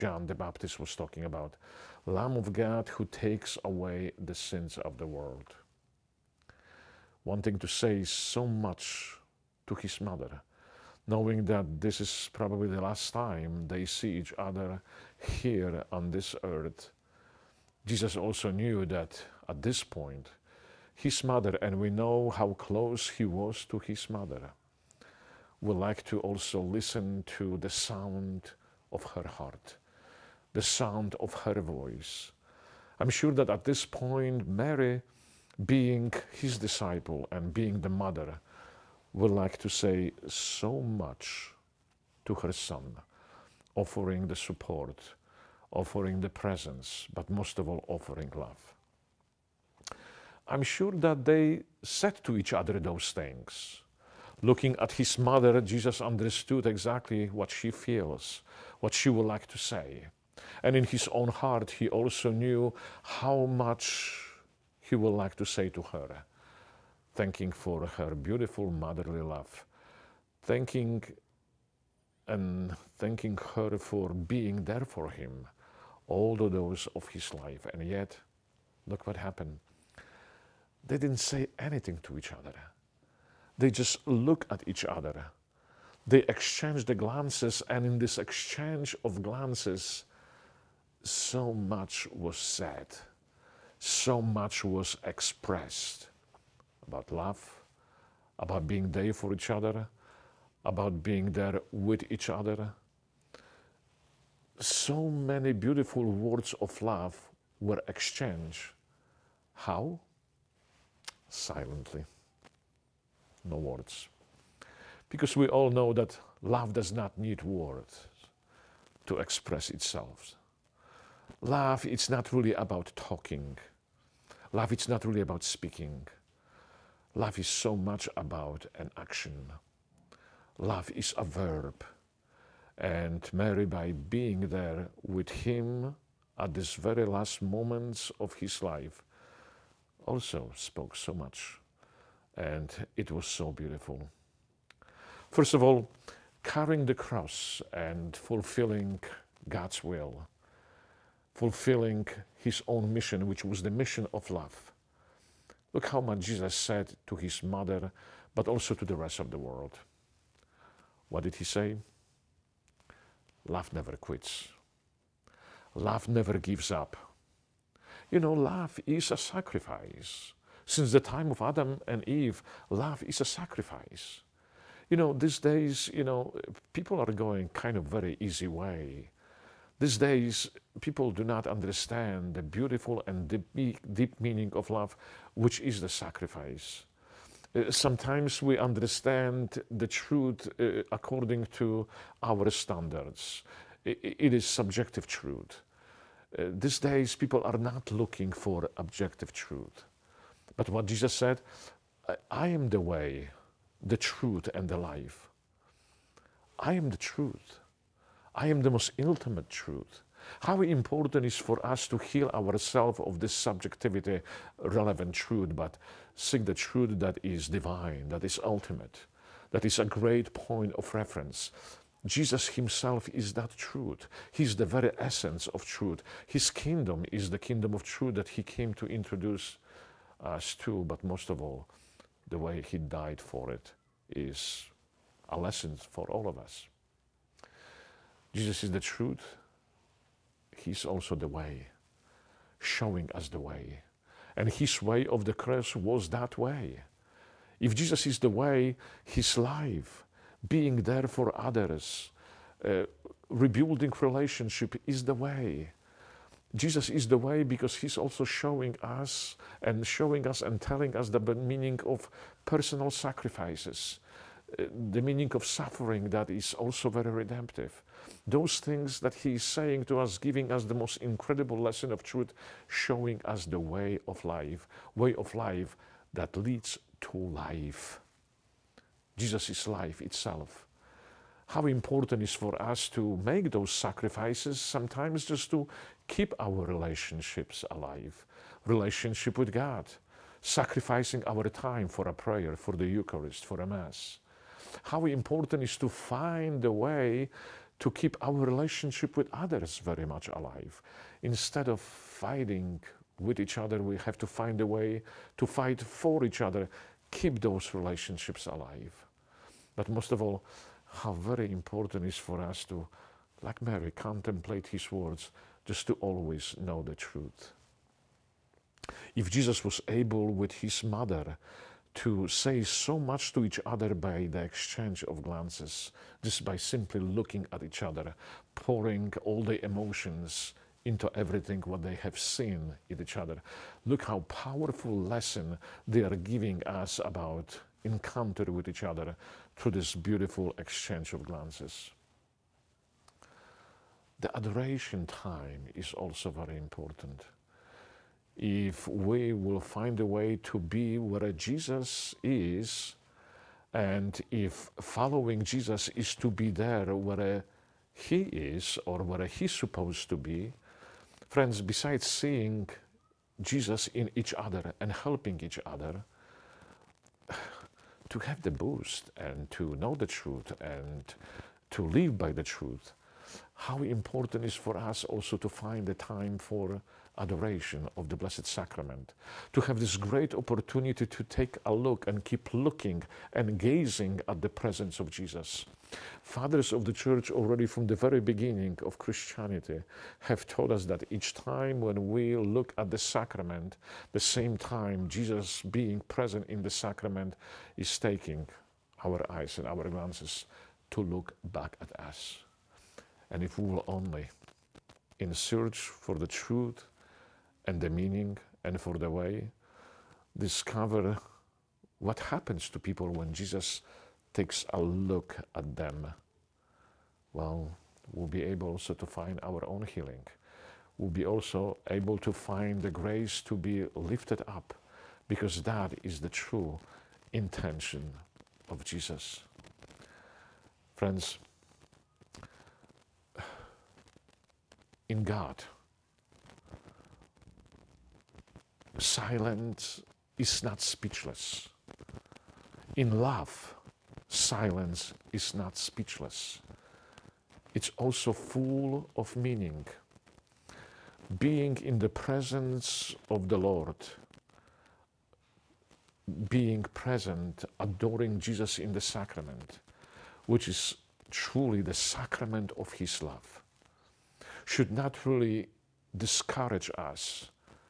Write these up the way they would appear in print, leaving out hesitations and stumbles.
John the Baptist was talking about. Lamb of God who takes away the sins of the world. Wanting to say so much to his mother, knowing that this is probably the last time they see each other here on this earth. Jesus also knew that at this point, his mother, and we know how close he was to his mother, would like to also listen to the sound of her heart, the sound of her voice. I'm sure that at this point, Mary, being his disciple and being the mother, would like to say so much to her son, offering the support, offering the presence, but most of all, offering love. I'm sure that they said to each other those things. Looking at his mother, Jesus understood exactly what she feels, what she would like to say. And in his own heart, he also knew how much he would like to say to her, thanking for her beautiful motherly love, thanking her for being there for him all the days of his life. And yet, look what happened. They didn't say anything to each other. They just looked at each other. They exchanged the glances, and in this exchange of glances, so much was said, so much was expressed about love, about being there for each other, about being there with each other. So many beautiful words of love were exchanged. How? Silently. No words. Because we all know that love does not need words to express itself. Love, it's not really about talking. Love, it's not really about speaking. Love is so much about an action. Love is a verb. And Mary, by being there with him at this very last moments of his life, also spoke so much. And it was so beautiful. First of all, carrying the cross and fulfilling God's will, fulfilling his own mission, which was the mission of love. Look how much Jesus said to his mother, but also to the rest of the world. What did he say? Love never quits. Love never gives up. You know, love is a sacrifice. Since the time of Adam and Eve, love is a sacrifice. You know, these days, people are going kind of very easy way. These days, people do not understand the beautiful and deep meaning of love, which is the sacrifice. Sometimes we understand the truth according to our standards. It is subjective truth. These days, people are not looking for objective truth. But what Jesus said, I am the way, the truth, and the life. I am the truth. I am the most ultimate truth. How important it is for us to heal ourselves of this subjectivity, relevant truth, but seek the truth that is divine, that is ultimate, that is a great point of reference. Jesus himself is that truth. He's the very essence of truth. His kingdom is the kingdom of truth that he came to introduce us to, but most of all, the way he died for it is a lesson for all of us. Jesus is the truth. He's also the way, showing us the way. And his way of the cross was that way. If Jesus is the way, his life, being there for others, rebuilding relationship is the way. Jesus is the way because he's also showing us and telling us the meaning of personal sacrifices, the meaning of suffering that is also very redemptive. Those things that he is saying to us, giving us the most incredible lesson of truth, showing us the way of life that leads to life. Jesus is life itself. How important it is for us to make those sacrifices, sometimes just to keep our relationships alive. Relationship with God, sacrificing our time for a prayer, for the Eucharist, for a Mass. How important it is to find the way to keep our relationship with others very much alive. Instead of fighting with each other, we have to find a way to fight for each other, keep those relationships alive. But most of all, how very important it is for us to, like Mary, contemplate his words, just to always know the truth. If Jesus was able with his mother to say so much to each other by the exchange of glances, just by simply looking at each other, pouring all the emotions into everything what they have seen in each other. Look how powerful lesson they are giving us about encounter with each other through this beautiful exchange of glances. The adoration time is also very important. If we will find a way to be where Jesus is, and if following Jesus is to be there where he is or where he's supposed to be, friends, besides seeing Jesus in each other and helping each other, to have the boost and to know the truth and to live by the truth, how important it is for us also to find the time for adoration of the Blessed Sacrament, to have this great opportunity to take a look and keep looking and gazing at the presence of Jesus. Fathers of the Church already from the very beginning of Christianity have told us that each time when we look at the sacrament, the same time Jesus being present in the sacrament is taking our eyes and our glances to look back at us. And if we will only, in search for the truth and the meaning and for the way, discover what happens to people when Jesus takes a look at them, well, we'll be able also to find our own healing. We'll be also able to find the grace to be lifted up, because that is the true intention of Jesus. Friends, in God, silence is not speechless. In love, silence is not speechless. It's also full of meaning. Being in the presence of the Lord, being present, adoring Jesus in the sacrament, which is truly the sacrament of his love, should not really discourage us.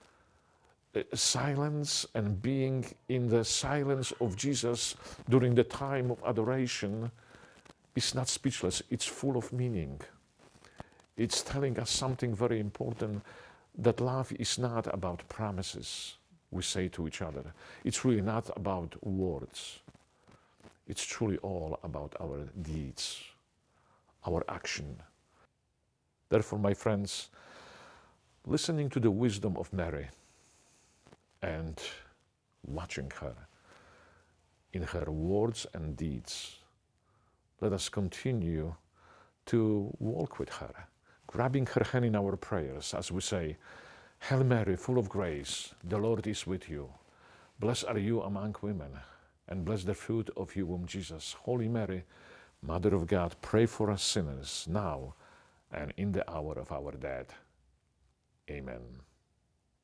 Silence and being in the silence of Jesus during the time of adoration is not speechless, it's full of meaning. It's telling us something very important, that love is not about promises we say to each other. It's really not about words. It's truly all about our deeds, our action. Therefore, my friends, listening to the wisdom of Mary and watching her in her words and deeds, let us continue to walk with her, grabbing her hand in our prayers as we say, Hail Mary, full of grace, the Lord is with you. Blessed are you among women, and blessed the fruit of your womb, Jesus. Holy Mary, Mother of God, pray for us sinners, now and in the hour of our death. Amen.